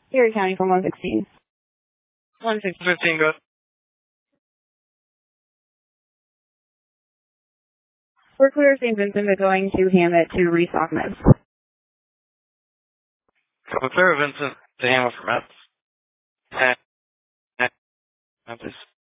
Erie County from 116. 115, go. We're clear St. Vincent, but going to Hammett to restock meds. We're clear Vincent to Hammett for meds. Memphis.